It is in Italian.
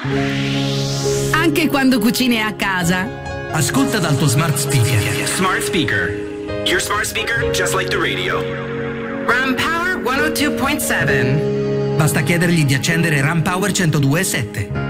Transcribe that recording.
Anche quando cucini a casa. Ascolta dal tuo smart speaker. Smart speaker. Your smart speaker just like the radio. Ram Power 102.7. Basta chiedergli di accendere Ram Power 102.7.